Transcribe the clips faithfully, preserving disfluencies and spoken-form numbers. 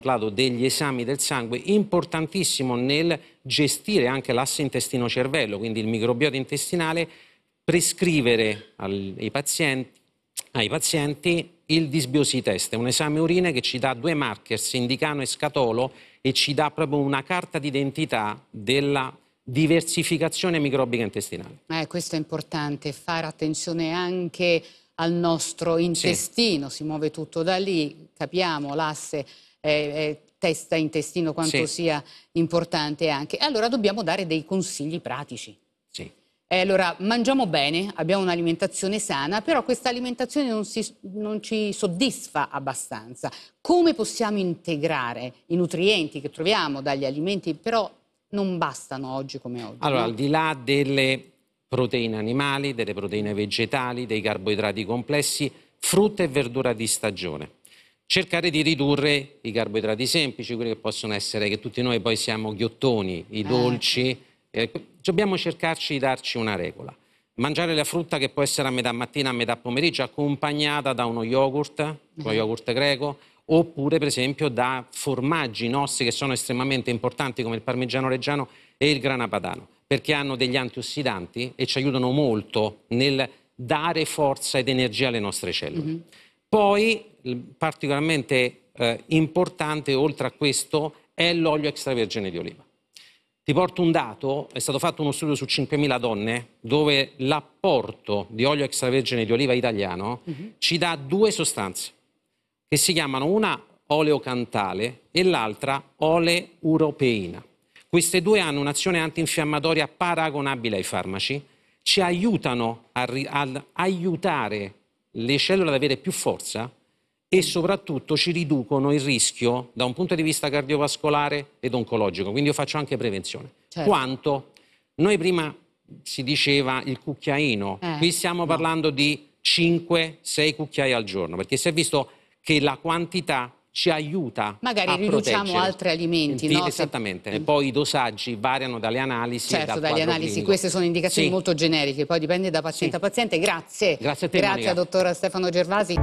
parlato degli esami del sangue, importantissimo nel gestire anche l'asse intestino-cervello, quindi il microbiota intestinale, prescrivere ai pazienti, ai pazienti il dysbiosi test, un esame urine che ci dà due markers, indicano e scatolo, e ci dà proprio una carta d'identità della diversificazione microbica intestinale. Eh, questo è importante, fare attenzione anche al nostro intestino, sì. Si muove tutto da lì, capiamo l'asse eh, testa-intestino quanto sì. sia importante anche. E allora dobbiamo dare dei consigli pratici. Sì. E allora mangiamo bene, abbiamo un'alimentazione sana, però questa alimentazione non, si, non ci soddisfa abbastanza. Come possiamo integrare i nutrienti che troviamo dagli alimenti, però non bastano oggi come oggi? Allora, no? al di là delle proteine animali, delle proteine vegetali, dei carboidrati complessi, frutta e verdura di stagione. Cercare di ridurre i carboidrati semplici, quelli che possono essere, che tutti noi poi siamo ghiottoni, i dolci. Eh, dobbiamo cercarci di darci una regola. Mangiare la frutta che può essere a metà mattina, a metà pomeriggio, accompagnata da uno yogurt, uh-huh. uno yogurt greco, oppure per esempio da formaggi nostri che sono estremamente importanti come il parmigiano reggiano e il grana padano, perché hanno degli antiossidanti e ci aiutano molto nel dare forza ed energia alle nostre cellule. Mm-hmm. Poi, particolarmente eh, importante, oltre a questo, è l'olio extravergine di oliva. Ti porto un dato, è stato fatto uno studio su cinquemila donne, dove l'apporto di olio extravergine di oliva italiano mm-hmm. ci dà due sostanze, che si chiamano una oleocantale e l'altra oleuropeina. Queste due hanno un'azione antinfiammatoria paragonabile ai farmaci, ci aiutano a, a aiutare le cellule ad avere più forza e soprattutto ci riducono il rischio da un punto di vista cardiovascolare ed oncologico, quindi io faccio anche prevenzione. Certo. Quanto? Noi prima si diceva il cucchiaino, eh, qui stiamo no. parlando di cinque sei cucchiai al giorno, perché si è visto che la quantità ci aiuta magari a riduciamo proteggere. altri alimenti, sì, no? esattamente. Se... E poi i dosaggi variano dalle analisi. Certo, e dal dalle analisi, clinico. Queste sono indicazioni sì. molto generiche, poi dipende da paziente sì. a paziente. Grazie. Grazie a te, Grazie al dottor Stefano Gervasi.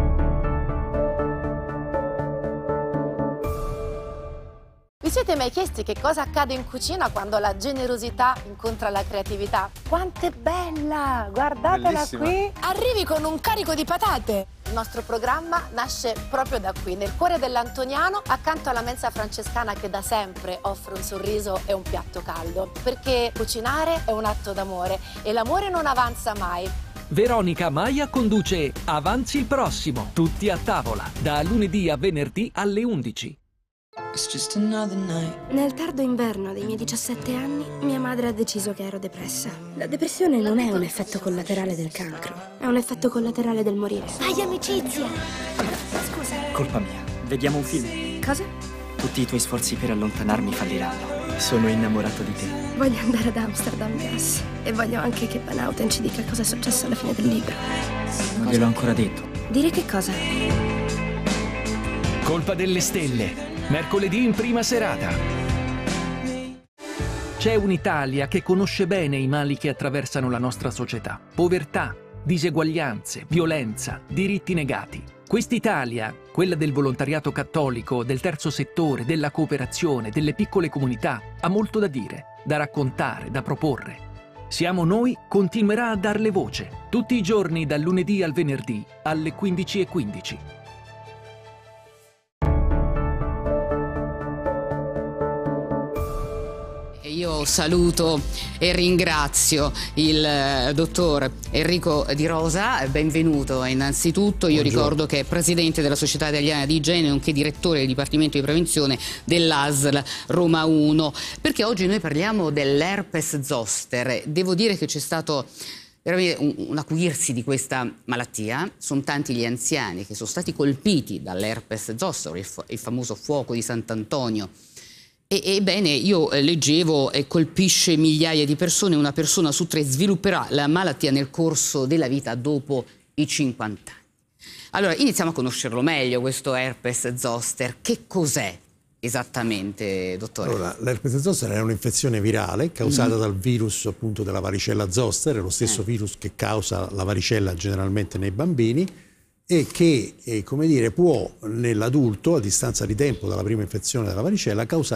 Vi siete mai chiesti che cosa accade in cucina quando la generosità incontra la creatività? Quanto è bella! Guardatela Bellissima. Qui! Arrivi con un carico di patate! Il nostro programma nasce proprio da qui, nel cuore dell'Antoniano, accanto alla mensa francescana che da sempre offre un sorriso e un piatto caldo. Perché cucinare è un atto d'amore e l'amore non avanza mai. Veronica Maia conduce Avanzi il prossimo, tutti a tavola, da lunedì a venerdì alle undici. Nel tardo inverno dei miei diciassette anni, mia madre ha deciso che ero depressa. La depressione non è un effetto collaterale del cancro, è un effetto collaterale del morire. Fai amicizia! Scusa. Colpa mia. Vediamo un film. Cosa? Tutti i tuoi sforzi per allontanarmi falliranno. Sono innamorato di te. Voglio andare ad Amsterdam Gas e voglio anche che Van Houten ci dica cosa è successo alla fine del libro. Non gliel'ho ancora detto. Dire che cosa? Colpa delle stelle. Mercoledì in prima serata. C'è un'Italia che conosce bene i mali che attraversano la nostra società. Povertà, diseguaglianze, violenza, diritti negati. Quest'Italia, quella del volontariato cattolico, del terzo settore, della cooperazione, delle piccole comunità, ha molto da dire, da raccontare, da proporre. Siamo Noi continuerà a darle voce, tutti i giorni dal lunedì al venerdì alle quindici e quindici. Io saluto e ringrazio il eh, dottor Enrico Di Rosa, benvenuto innanzitutto. Io Buongiorno. ricordo che è presidente della Società Italiana di Igiene, nonché direttore del Dipartimento di Prevenzione dell'A S L Roma uno, perché oggi noi parliamo dell'herpes zoster. Devo dire che c'è stato veramente un, un acuirsi di questa malattia. Sono tanti gli anziani che sono stati colpiti dall'herpes zoster, il, il famoso fuoco di Sant'Antonio. Ebbene, io eh, leggevo e colpisce migliaia di persone, una persona su tre svilupperà la malattia nel corso della vita dopo i cinquanta anni. Allora, iniziamo a conoscerlo meglio, questo herpes zoster. Che cos'è esattamente, dottore? Allora, l'herpes zoster è un'infezione virale causata mm-hmm. dal virus appunto della varicella zoster, è lo stesso eh. virus che causa la varicella generalmente nei bambini. e che eh, come dire, può nell'adulto, a distanza di tempo dalla prima infezione della varicella, causare